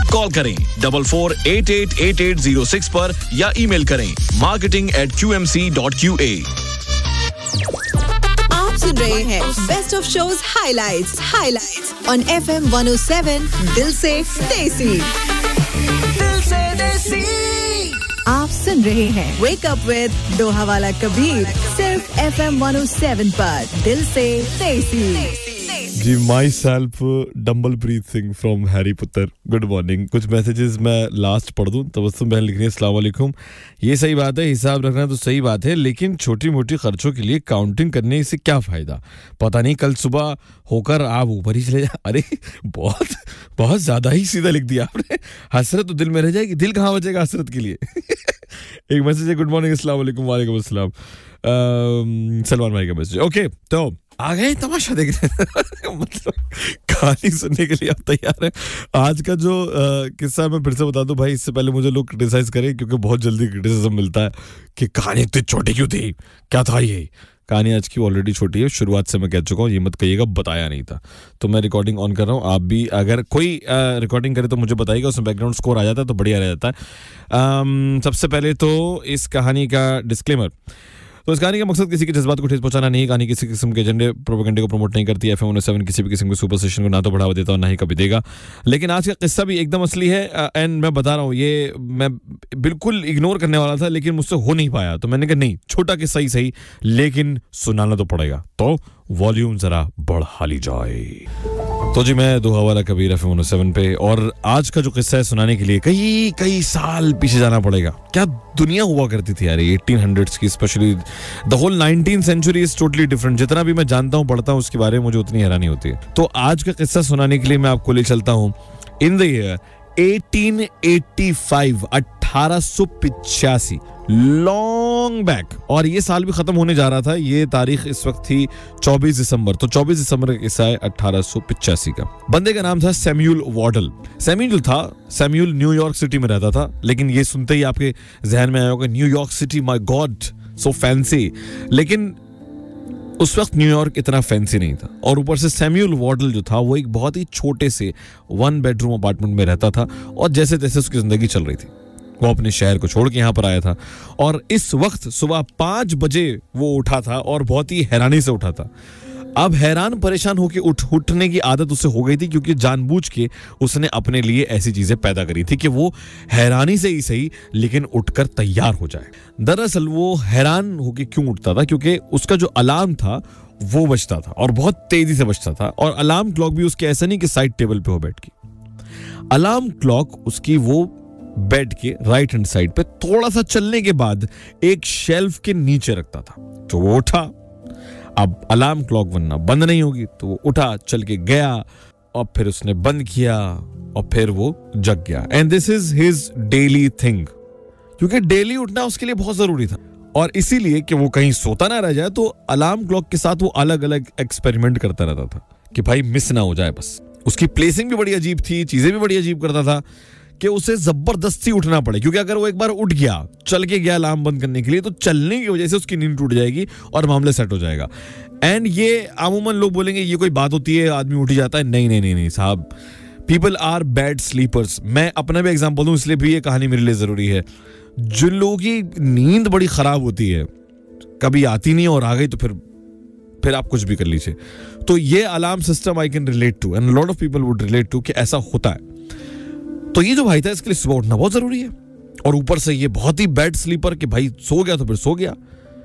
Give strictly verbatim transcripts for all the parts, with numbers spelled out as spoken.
Call करें double four eight eight eight eight zero six पर या ईमेल करें marketing eight Q M C dot Q A. आप सुन रहे हैं best of shows highlights highlights on F M one O seven दिल से देसी दिल से देसी। आप सुन रहे हैं वेक अप विद दोहा वाला कबीर सिर्फ F M one O seven पर दिल से देसी। जी my self डम्बलप्रीत Singh from Harry पुत्र, गुड मॉर्निंग। कुछ मैसेजेस मैं लास्ट पढ़ दूं। तबस्सुम बहन लिख रही है अस्सलाम वालेकुम। ये सही बात है, हिसाब रखना तो सही बात है, लेकिन छोटी मोटी खर्चों के लिए काउंटिंग करने से क्या फायदा। पता नहीं कल सुबह होकर आप ऊपर ही चले जा। अरे बहुत बहुत ज्यादा ही सीधा लिख दिया आपने। हसरत तो दिल में रह जाएगी, दिल कहाँ बचेगा हसरत के लिए। एक मैसेज है, गुड मॉर्निंग अस्सलाम वालेकुम। वालेकुम अस्सलाम, सलमान भाई का मैसेज। ओके तो आ गए तमाशा देखने। मतलब कहानी सुनने के लिए आप तैयार हैं। आज का जो आ, किस्सा मैं फिर से बता दूं भाई, इससे पहले मुझे लोग क्रिटिसाइज करें, क्योंकि बहुत जल्दी क्रिटिसिज्म मिलता है कि कहानी इतनी छोटी क्यों थी, क्या था ये। कहानी आज की ऑलरेडी छोटी है, शुरुआत से मैं कह चुका हूँ, ये मत कहिएगा बताया नहीं था। तो मैं रिकॉर्डिंग ऑन कर रहा हूँ, आप भी अगर कोई रिकॉर्डिंग करे तो मुझे बताइएगा, उसमें बैकग्राउंड स्कोर आ जाता है तो बढ़िया रह जाता है। सबसे पहले तो इस कहानी का डिस्क्लेमर। तो इस कहानी का मकसद किसी के जज्बात को ठेस पहुंचाना नहीं है। कहानी किसी किस्म के एजेंडे प्रोपेगेंडे को प्रमोट नहीं करती है। F M one O seven किसी भी किस्म के सुपरस्टिशन को ना तो बढ़ावा देता और ना ही कभी देगा। लेकिन आज का किस्सा भी एकदम असली है, एंड मैं बता रहा हूँ, ये मैं बिल्कुल इग्नोर करने वाला था लेकिन मुझसे हो नहीं पाया, तो मैंने कहा नहीं, छोटा किस्सा ही सही लेकिन सुनाना तो पड़ेगा, तो वॉल्यूम जरा बढ़ा ली जाए। तो जी मैं दोहा वाला Kabir F M one O seven पे, और आज का जो किस्सा है सुनाने के लिए कई कई साल पीछे जाना पड़ेगा। क्या दुनिया हुआ करती थी यार एटीन हंड्रेड्स की, specially the whole nineteen sanctuary is totally different. जितना भी मैं जानता हूँ पढ़ता हूँ उसके बारे में, मुझे उतनी हैरानी होती है। तो आज का किस्सा सुनाने के लिए मैं आपको ले चलता हूँ in the year eighteen eighty five, अठारह सौ पिचासी, लॉन्ग बैक। और ये साल भी खत्म होने जा रहा था। ये तारीख इस वक्त थी चौबीस दिसंबर। तो चौबीस दिसंबर का किस्सा है अठारह सौ पिचासी का। बंदे का नाम था सैमुअल वॉर्डल। सैमुअल जो था, सैमुअल न्यूयॉर्क सिटी में रहता था। लेकिन ये सुनते ही आपके जहन में आया होगा New York city, my God so fancy. लेकिन उस वक्त न्यूयॉर्क इतना फैंसी नहीं था, और ऊपर से सैमुअल वॉर्डल जो था वो एक बहुत ही छोटे से वन बेडरूम अपार्टमेंट में रहता था, और जैसे तैसे उसकी जिंदगी चल रही थी। वो अपने शहर को छोड़ के यहाँ पर आया था, और इस वक्त सुबह पांच बजे वो उठा था, और बहुत ही हैरानी से उठा था। अब हैरान परेशान होकर उठ उठने की आदत उसे हो गई थी, क्योंकि जानबूझ के उसने अपने लिए ऐसी चीजें पैदा करी थी कि वो हैरानी से ही सही लेकिन उठकर तैयार हो जाए। दरअसल वो हैरान होकर क्यों उठता था, क्योंकि उसका जो अलार्म था वो बजता था, और बहुत तेजी से बजता था। और अलार्म क्लॉक भी उसके ऐसा नहीं कि साइड टेबल पे हो बैठ के, अलार्म क्लॉक उसकी वो बेड के राइट हैंड साइड पे थोड़ा सा चलने के बाद एक शेल्फ के नीचे रखता था। तो वो उठा, अब अलार्म क्लॉक वरना बंद नहीं होगी, तो वो उठा, चल के गया, और फिर उसने बंद किया, और फिर वो जग गया। And this is his daily thing, क्योंकि डेली उठना उसके लिए बहुत जरूरी था। और इसीलिए कि वो कहीं सोता ना रह जाए, तो अलार्म क्लॉक के साथ वो अलग अलग एक्सपेरिमेंट करता रहता था कि भाई मिस ना हो जाए। बस उसकी प्लेसिंग भी बड़ी अजीब थी, चीजें भी बड़ी अजीब करता था कि उसे जबरदस्ती उठना पड़े, क्योंकि अगर वो एक बार उठ गया, चल के गया अलार्म बंद करने के लिए, तो चलने की वजह से उसकी नींद टूट जाएगी और मामला सेट हो जाएगा। एंड ये अमूमन लोग बोलेंगे ये कोई बात होती है, आदमी उठ जाता है। नहीं नहीं नहीं नहीं साहब, पीपल आर बैड स्लीपर्स। मैं अपना भी एग्जांपल दूं, इसलिए भी ये कहानी मेरे लिए जरूरी है। जिन लोगों की नींद बड़ी खराब होती है, कभी आती नहीं और आ गई, तो फिर फिर आप कुछ भी कर लीजिए। तो ये alarm system I can relate to, and lot of people would relate to कि ऐसा होता है। तो ये जो भाई था, इसके लिए सुबह उठना बहुत जरूरी है, और ऊपर से ये बहुत ही बैड स्लीपर कि भाई सो गया तो फिर सो गया।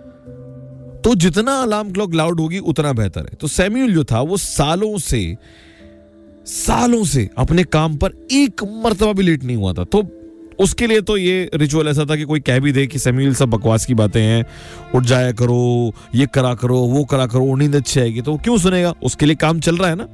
तो जितना अलार्म क्लॉक लाउड होगी उतना बेहतर है। तो सैमुअल जो था वो सालों से सालों से अपने काम पर एक मर्तबा भी लेट नहीं हुआ था। तो उसके लिए तो ये रिचुअल ऐसा था कि कोई कह भी दे कि सैमुअल सब बकवास की बातें हैं, उठ जाया करो, ये करा करो, वो करा करो, नींद अच्छी आएगी, तो क्यों सुनेगा, उसके लिए काम चल रहा है ना।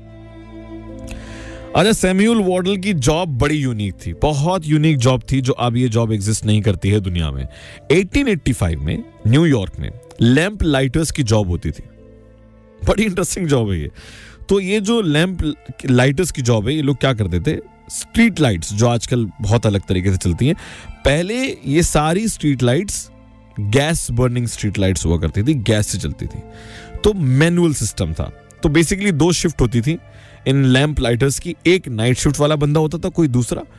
अच्छा, सैमुअल वॉर्डल की जॉब बड़ी यूनिक थी, बहुत यूनिक जॉब थी, जो अब ये जॉब एग्जिस्ट नहीं करती है दुनिया में। एटीन एटी फाइव में न्यूयॉर्क में लैंप लाइटर्स की जॉब होती थी। बड़ी इंटरेस्टिंग जॉब है ये। तो ये जो लैंप लाइटर्स की जॉब है, ये लोग क्या करते थे, स्ट्रीट लाइट्स जो आजकल बहुत अलग तरीके से चलती हैं, पहले ये सारी street lights gas burning street lights हुआ करती थी, गैस से चलती थी। तो मैनुअल सिस्टम था। तो बेसिकली दो शिफ्ट होती थी इन लैंप लाइटर्स की, एक नाइट शिफ्ट वाला बंदा होता था, कोई दूसरा